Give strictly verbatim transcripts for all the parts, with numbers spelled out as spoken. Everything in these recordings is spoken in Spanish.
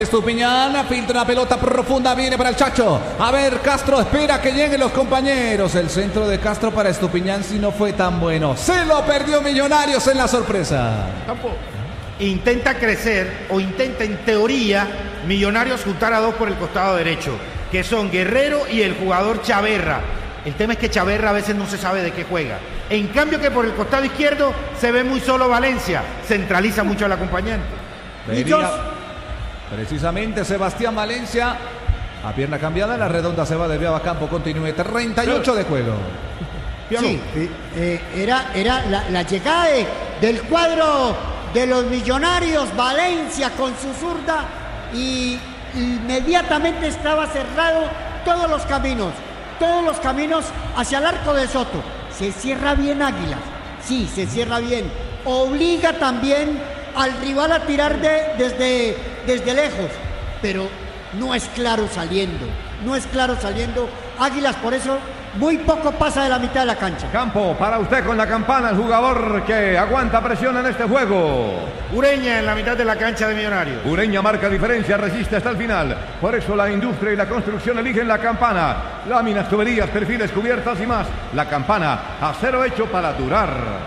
Estupiñán filtra una pelota profunda, viene para el Chacho. A ver, Castro espera que lleguen los compañeros. El centro de Castro para Estupiñán si no fue tan bueno. Se lo perdió Millonarios en la sorpresa. Campo. Intenta crecer o intenta en teoría Millonarios juntar a dos por el costado derecho, que son Guerrero y el jugador Chaverra. El tema es que Chaverra a veces no se sabe de qué juega. En cambio que por el costado izquierdo se ve muy solo Valencia. Centraliza mucho al acompañante. Venía precisamente Sebastián Valencia. A pierna cambiada, la redonda se va de Viaba Campo. Continúe, treinta y ocho de juego. Sí, eh, era, era la, la llegada de, del cuadro de los Millonarios, Valencia con su zurda, y inmediatamente estaba cerrado todos los caminos, todos los caminos hacia el arco de Soto. Se cierra bien Águilas, sí, se cierra bien. Obliga también al rival a tirar de, desde, desde lejos, pero no es claro saliendo, no es claro saliendo. Águilas por eso muy poco pasa de la mitad de la cancha. Campo, para usted con la campana, el jugador que aguanta presión en este juego. Ureña en la mitad de la cancha de Millonarios. Ureña marca diferencia, resiste hasta el final. Por eso la industria y la construcción eligen la campana. Láminas, tuberías, perfiles, cubiertas y más. La campana, acero hecho para durar.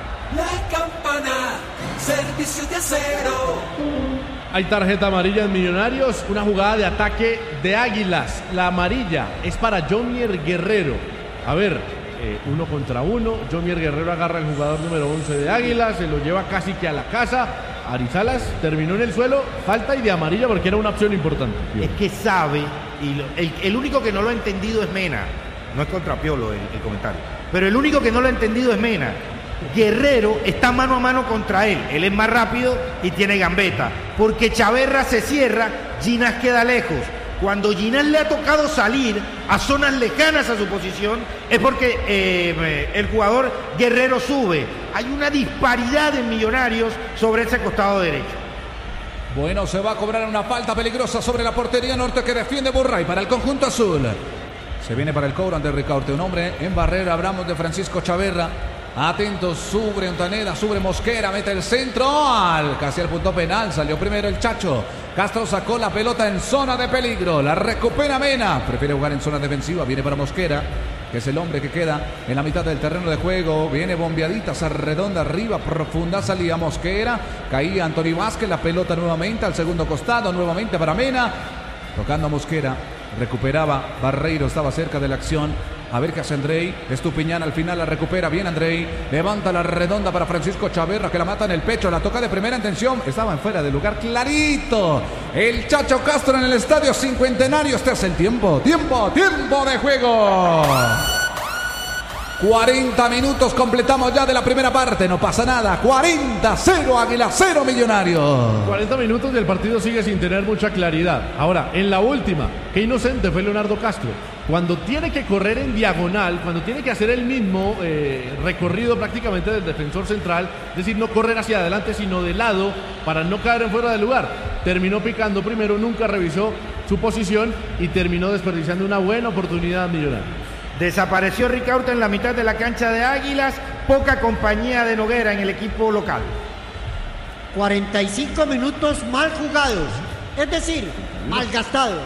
La campana, servicio de acero. Hay tarjeta amarilla en Millonarios, una jugada de ataque de Águilas. La amarilla es para Jomier Guerrero. A ver, eh, uno contra uno. Jomier Guerrero agarra al jugador número once de Águilas, se lo lleva casi que a la casa. Arizalas terminó en el suelo, falta y de amarilla porque era una opción importante. Es que sabe, y lo, el, el único que no lo ha entendido es Mena. No es contra Piolo el, el comentario, pero el único que no lo ha entendido es Mena. Guerrero está mano a mano contra él, él es más rápido y tiene gambeta, porque Chaverra se cierra, Ginás queda lejos. Cuando Ginás le ha tocado salir a zonas lejanas a su posición es porque eh, el jugador Guerrero sube. Hay una disparidad en Millonarios sobre ese costado derecho. Bueno, se va a cobrar una falta peligrosa sobre la portería norte que defiende Burray para el conjunto azul. Se viene para el cobro ante Ricaurte, un hombre en barrera. Hablamos de Francisco Chaverra. Atentos, sube Ontaneda, sube Mosquera, mete el centro, al, casi al punto penal, salió primero el Chacho. Castro sacó la pelota en zona de peligro, la recupera Mena, prefiere jugar en zona defensiva, viene para Mosquera, que es el hombre que queda en la mitad del terreno de juego, viene bombeadita, esa redonda arriba, profunda, salía Mosquera, caía Anthony Vázquez, la pelota nuevamente al segundo costado, nuevamente para Mena, tocando a Mosquera, recuperaba Barreiro, estaba cerca de la acción. A ver qué hace Andrei. Estupiñán al final la recupera bien Andrei. Levanta la redonda para Francisco Chaverra que la mata en el pecho. La toca de primera intención. Estaba en fuera de lugar clarito. El Chacho Castro en el estadio Cincuentenario. Este es el tiempo. Tiempo, tiempo de juego. cuarenta minutos completamos ya de la primera parte. No pasa nada. cuarenta, cero Águila, cero Millonarios. cuarenta minutos y el partido sigue sin tener mucha claridad. Ahora, en la última, qué inocente fue Leonardo Castro. Cuando tiene que correr en diagonal, cuando tiene que hacer el mismo eh, recorrido prácticamente del defensor central, es decir, no correr hacia adelante, sino de lado para no caer en fuera de lugar. Terminó picando primero, nunca revisó su posición y terminó desperdiciando una buena oportunidad Millonarios. Desapareció Ricaurte en la mitad de la cancha de Águilas, poca compañía de Noguera en el equipo local. cuarenta y cinco minutos mal jugados, es decir, mal gastados.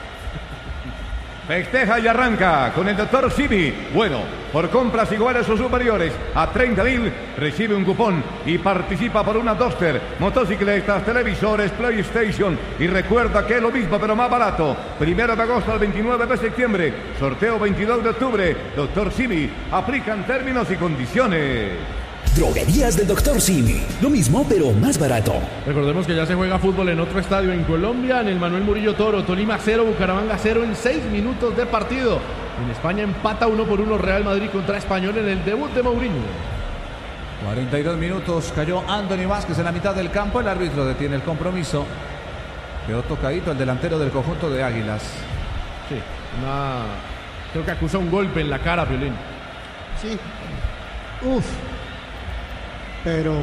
Festeja y arranca con el doctor Simi. Bueno, por compras iguales o superiores a treinta mil, recibe un cupón y participa por una Duster, motocicletas, televisores, PlayStation. Y recuerda que es lo mismo pero más barato. Primero de agosto al veintinueve de septiembre. Sorteo veintidós de octubre. doctor Simi. Aplican términos y condiciones. Droguerías del doctor Simi. Lo mismo, pero más barato. Recordemos que ya se juega fútbol en otro estadio en Colombia, en el Manuel Murillo Toro. Tolima cero, Bucaramanga cero en seis minutos de partido. En España empata uno por uno Real Madrid contra Español en el debut de Mourinho. cuarenta y dos minutos, cayó Anthony Vázquez en la mitad del campo. El árbitro detiene el compromiso. Quedó tocadito el delantero del conjunto de Águilas. Sí, una... creo que acusa un golpe en la cara, Piolín. Sí. Uf. Pero...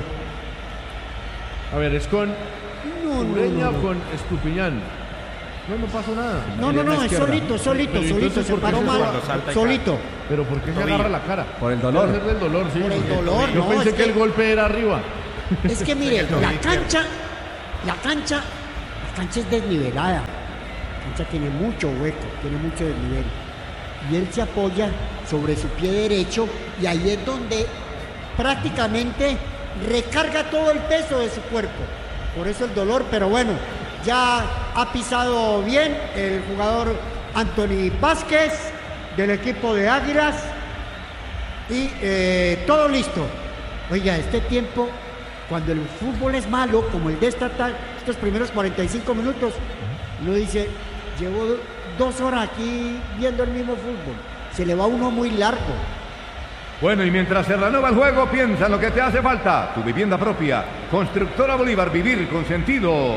A ver, ¿es con no, Ureña no, no, o con Estupiñán? No, no pasó nada. No, no, no, es solito, solito, Pero solito, se paró mal, solito. ¿Pero por qué se agarra la cara? Por el dolor. Debe ser del dolor, sí. Por el dolor, Yo no, pensé es que que- el golpe era arriba. Es que mire, la cancha, la cancha, la cancha es desnivelada. La cancha tiene mucho hueco, tiene mucho desnivel. Y él se apoya sobre su pie derecho y ahí es donde prácticamente recarga todo el peso de su cuerpo. Por eso el dolor, pero bueno, ya ha pisado bien el jugador Anthony Vázquez del equipo de Águilas y eh, todo listo. Oiga, este tiempo, cuando el fútbol es malo, como el de esta tal, estos primeros cuarenta y cinco minutos, uno dice, llevo dos horas aquí viendo el mismo fútbol, se le va uno muy largo. Bueno, y mientras se renueva el juego, piensa en lo que te hace falta. Tu vivienda propia. Constructora Bolívar, vivir con sentido.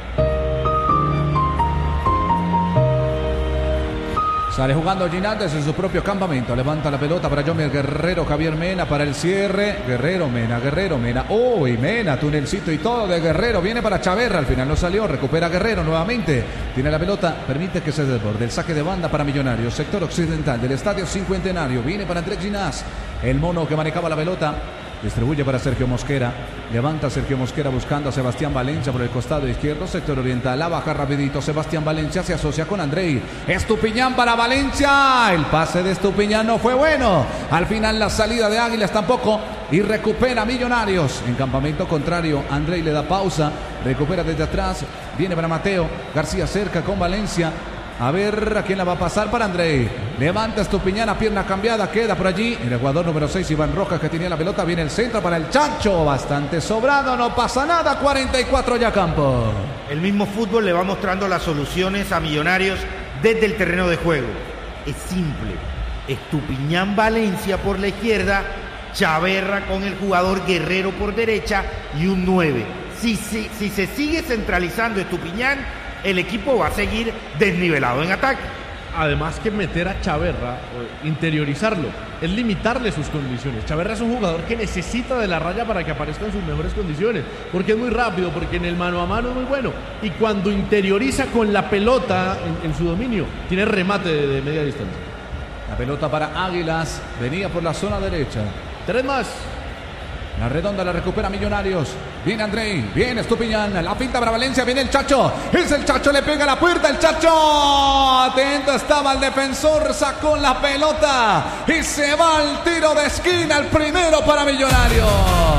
Sale jugando Ginaldes en su propio campamento. Levanta la pelota para Yomer Guerrero, Javier Mena para el cierre. Guerrero, Mena, Guerrero, Mena. Uy, Mena, tunelcito y todo de Guerrero. Viene para Chaverra, al final no salió. Recupera Guerrero nuevamente. Tiene la pelota, permite que se desborde. El saque de banda para Millonarios. Sector occidental del Estadio Cincuentenario. Viene para Andrés Ginás. El mono que manejaba la pelota. Distribuye para Sergio Mosquera. Levanta Sergio Mosquera buscando a Sebastián Valencia por el costado izquierdo. Sector oriental. La baja rapidito. Sebastián Valencia se asocia con Andrei. Estupiñán para Valencia. El pase de Estupiñán no fue bueno. Al final la salida de Águilas tampoco. Y recupera Millonarios. En campamento contrario. Andrei le da pausa. Recupera desde atrás. Viene para Mateo. García cerca con Valencia. A ver a quién la va a pasar para Andrei. Levanta Estupiñán a pierna cambiada. Queda por allí el jugador número seis, Iván Rojas, que tenía la pelota. Viene el centro para el Chancho. Bastante sobrado. No pasa nada. cuarenta y cuatro ya campo. El mismo fútbol le va mostrando las soluciones a Millonarios desde el terreno de juego. Es simple. Estupiñán Valencia por la izquierda. Chaverra con el jugador Guerrero por derecha. Y un nueve. Si, si, si se sigue centralizando Estupiñán, el equipo va a seguir desnivelado en ataque. Además que meter a Chaverra, interiorizarlo, es limitarle sus condiciones. Chaverra es un jugador que necesita de la raya para que aparezca en sus mejores condiciones, porque es muy rápido, porque en el mano a mano es muy bueno. Y cuando interioriza con la pelota en, en su dominio, tiene remate de, de media distancia. La pelota para Águilas, venía por la zona derecha. Tres más. La redonda la recupera Millonarios. Viene Andrei, viene Estupiñán. La pinta para Valencia, viene el Chacho. Es el Chacho, le pega a la puerta el Chacho. Atento estaba el defensor, sacó la pelota y se va al tiro de esquina. El primero para Millonarios.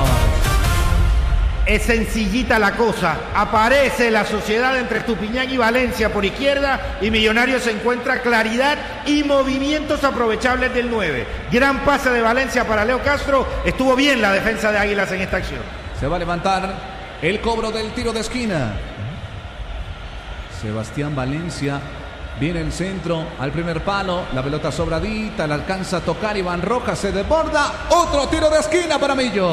Es sencillita la cosa. Aparece la sociedad entre Estupiñán y Valencia por izquierda y Millonarios encuentra claridad y movimientos aprovechables del nueve. Gran pase de Valencia para Leo Castro. Estuvo bien la defensa de Águilas en esta acción. Se va a levantar el cobro del tiro de esquina. Sebastián Valencia. Viene el centro al primer palo. La pelota sobradita. La alcanza a tocar Iván Rojas. Se desborda. Otro tiro de esquina para Millo.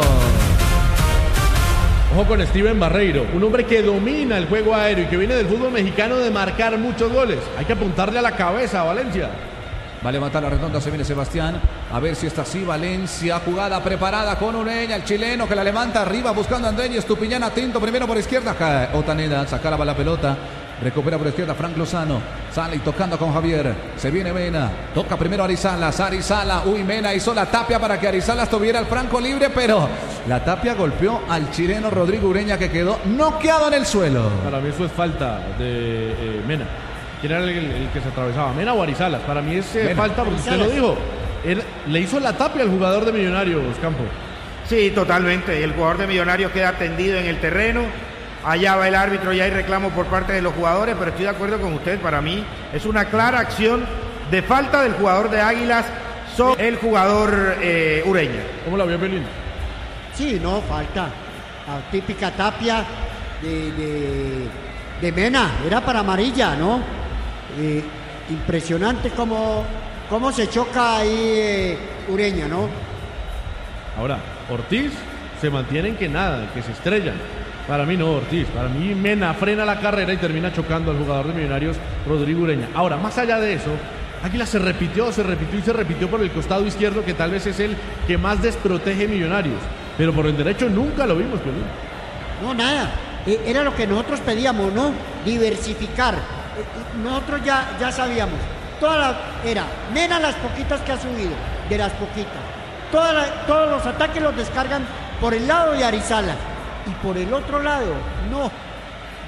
Ojo con Steven Barreiro, un hombre que domina el juego aéreo y que viene del fútbol mexicano de marcar muchos goles. Hay que apuntarle a la cabeza a Valencia. Va a levantar la redonda, se viene Sebastián. A ver si está así Valencia. Jugada preparada con Ureña, el chileno que la levanta arriba buscando a Andrés y Estupiñán atento primero por izquierda. Otaneda sacaba la pelota. Recupera por izquierda Frank Lozano. Sale y tocando con Javier. Se viene Mena. Toca primero Arizalas. Arizala. Uy, Mena hizo la tapia para que Arizalas tuviera el franco libre, pero la tapia golpeó al chileno Rodrigo Ureña, que quedó noqueado en el suelo. Para mí eso es falta de eh, Mena. ¿Quién era el, el, el que se atravesaba? ¿Mena o Arizalas? Para mí es eh, falta, porque usted lo dijo. Él le hizo la tapia al jugador de Millonarios, Campos. Sí, totalmente. El jugador de Millonarios queda tendido en el terreno. Allá va el árbitro y hay reclamo por parte de los jugadores, pero estoy de acuerdo con usted. Para mí es una clara acción de falta del jugador de Águilas sobre el jugador eh, Ureña. ¿Cómo la vio Pelín? Sí, no, falta. La típica tapia de, de, de Mena. Era para amarilla, ¿no? Eh, impresionante cómo, cómo se choca ahí eh, Ureña, ¿no? Ahora, Ortiz se mantiene en que nada, que se estrellan. Para mí no, Ortiz. Para mí Mena frena la carrera y termina chocando al jugador de Millonarios, Rodrigo Ureña. Ahora, más allá de eso, Águila se repitió, se repitió y se repitió por el costado izquierdo, que tal vez es el que más desprotege Millonarios. Pero por el derecho nunca lo vimos, Pelín. No, nada. Eh, era lo que nosotros pedíamos, ¿no? Diversificar. Eh, nosotros ya, ya sabíamos. Toda la, era Mena las poquitas que ha subido, de las poquitas. Toda la, todos los ataques los descargan por el lado de Arizalas. Y por el otro lado, no.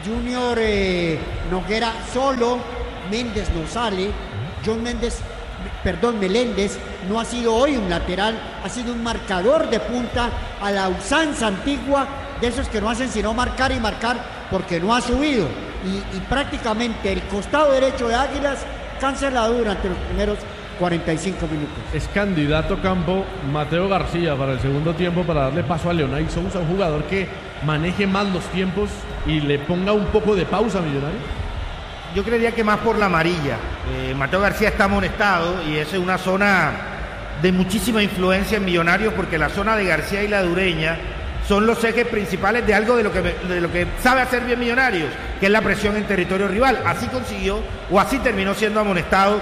Junior eh, Noguera solo, Méndez no sale, John Méndez, perdón, Meléndez no ha sido hoy un lateral, ha sido un marcador de punta a la usanza antigua de esos que no hacen sino marcar y marcar porque no ha subido. Y, y prácticamente el costado derecho de Águilas cancelado durante los primeros cuarenta y cinco minutos. Es candidato campo Mateo García para el segundo tiempo para darle paso a Leonay Sousa, un jugador que maneje más los tiempos y le ponga un poco de pausa a Millonarios. Yo creería que más por la amarilla. Eh, Mateo García está amonestado y esa es una zona de muchísima influencia en Millonarios porque la zona de García y la de Ureña son los ejes principales de algo de lo que, de lo que sabe hacer bien Millonarios, que es la presión en territorio rival. Así consiguió o así terminó siendo amonestado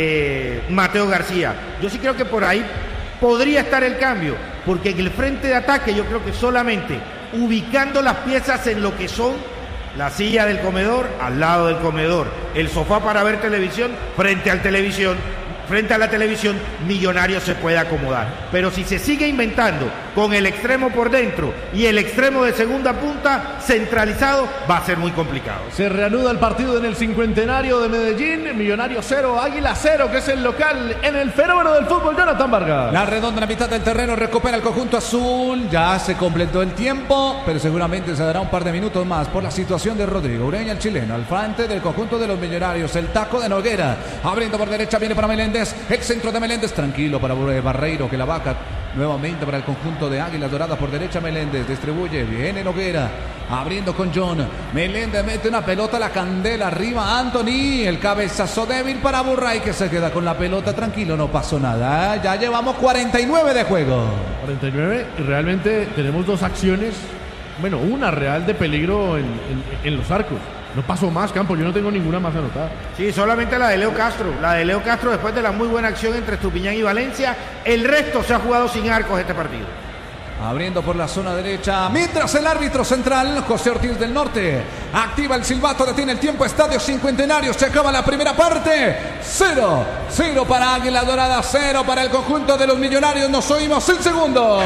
eh, Mateo García. Yo sí creo que por ahí podría estar el cambio, porque en el frente de ataque yo creo que solamente ubicando las piezas en lo que son la silla del comedor al lado del comedor, el sofá para ver televisión frente al televisión, frente a la televisión, Millonarios se puede acomodar. Pero si se sigue inventando con el extremo por dentro y el extremo de segunda punta centralizado, va a ser muy complicado. Se reanuda el partido en el cincuentenario de Medellín. Millonarios cero, Águila cero, que es el local en el fenómeno del fútbol, Jonathan Vargas. La redonda en la mitad del terreno recupera el conjunto azul. Ya se completó el tiempo, pero seguramente se dará un par de minutos más por la situación de Rodrigo Ureña, el chileno, al frente del conjunto de los Millonarios. El taco de Noguera, abriendo por derecha, viene para Meléndez. Ex centro de Meléndez, tranquilo para Barreiro, que la vaca nuevamente para el conjunto de Águilas Doradas por derecha. Meléndez distribuye, viene Noguera, abriendo con John. Meléndez mete una pelota a la candela, arriba Anthony, el cabezazo débil para Burray, que se queda con la pelota, tranquilo, no pasó nada. Ya llevamos cuarenta y nueve de juego. cuarenta y nueve y realmente tenemos dos acciones, bueno, una real de peligro en, en, en los arcos. No pasó más, Campo, yo no tengo ninguna más anotada. Sí, solamente la de Leo Castro. La de Leo Castro después de la muy buena acción entre Estupiñán y Valencia. El resto se ha jugado sin arcos este partido. Abriendo por la zona derecha, mientras el árbitro central, José Ortiz del Norte, activa el silbato, detiene el tiempo. Estadio Cincuentenario, se acaba la primera parte. Cero, cero para Águila Dorada, cero para el conjunto de los Millonarios. Nos oímos en segundos.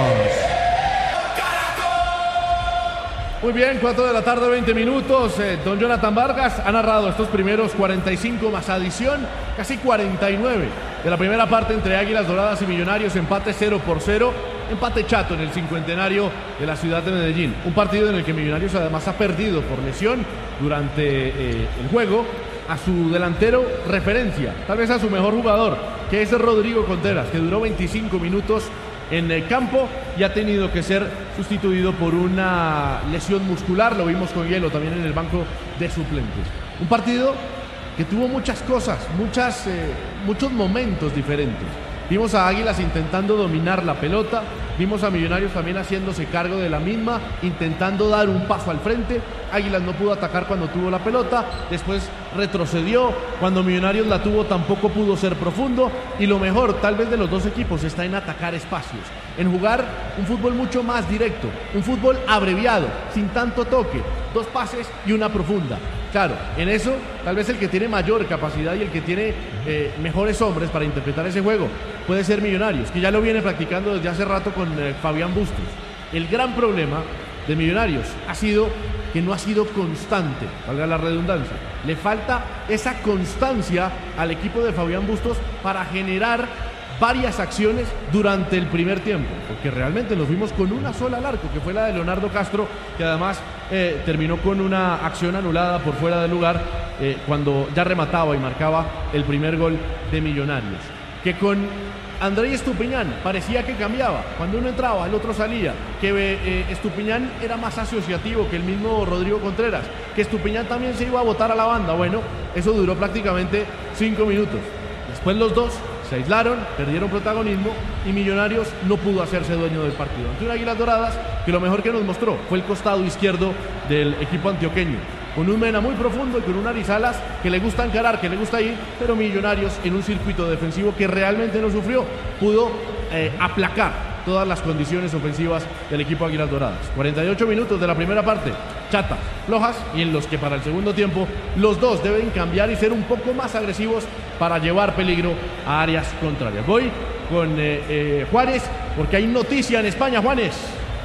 Muy bien, cuatro de la tarde, veinte minutos. Eh, don Jonathan Vargas ha narrado estos primeros cuarenta y cinco más adición, casi cuarenta y nueve de la primera parte entre Águilas Doradas y Millonarios. Empate cero por cero, empate chato en el cincuentenario de la ciudad de Medellín. Un partido en el que Millonarios además ha perdido por lesión durante eh, el juego a su delantero referencia, tal vez a su mejor jugador, que es Rodrigo Contreras, que duró veinticinco minutos en el campo y ha tenido que ser sustituido por una lesión muscular. Lo vimos con Hielo también en el banco de suplentes. Un partido que tuvo muchas cosas, muchas, eh, muchos momentos diferentes. Vimos a Águilas intentando dominar la pelota, vimos a Millonarios también haciéndose cargo de la misma, intentando dar un paso al frente. Águilas no pudo atacar cuando tuvo la pelota, después retrocedió, cuando Millonarios la tuvo tampoco pudo ser profundo, y lo mejor tal vez de los dos equipos está en atacar espacios, en jugar un fútbol mucho más directo, un fútbol abreviado, sin tanto toque, dos pases y una profunda. Claro, en eso tal vez el que tiene mayor capacidad y el que tiene eh, mejores hombres para interpretar ese juego puede ser Millonarios, que ya lo viene practicando desde hace rato con eh, Fabián Bustos. El gran problema de Millonarios ha sido que no ha sido constante, valga la redundancia. Le falta esa constancia al equipo de Fabián Bustos para generar varias acciones durante el primer tiempo, porque realmente nos fuimos con una sola al arco, que fue la de Leonardo Castro, que además eh, terminó con una acción anulada por fuera de lugar eh, cuando ya remataba y marcaba el primer gol de Millonarios. Que con André Estupiñán parecía que cambiaba, cuando uno entraba el otro salía, que eh, Estupiñán era más asociativo que el mismo Rodrigo Contreras, que Estupiñán también se iba a botar a la banda. Bueno, eso duró prácticamente cinco minutos. Después los dos se aislaron, perdieron protagonismo y Millonarios no pudo hacerse dueño del partido. Ante un Águilas Doradas que lo mejor que nos mostró fue el costado izquierdo del equipo antioqueño, con un Mena muy profundo y con un Arizalas que le gusta encarar, que le gusta ir, pero Millonarios en un circuito defensivo que realmente no sufrió, pudo eh, aplacar todas las condiciones ofensivas del equipo Águilas Doradas. cuarenta y ocho minutos de la primera parte, chatas, flojas, y en los que para el segundo tiempo los dos deben cambiar y ser un poco más agresivos para llevar peligro a áreas contrarias. Voy con eh, eh, Juárez, porque hay noticia en España, Juanes.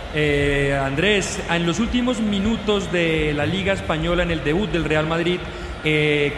Eh, Andrés, en los últimos minutos de la Liga Española, en el debut del Real Madrid, eh,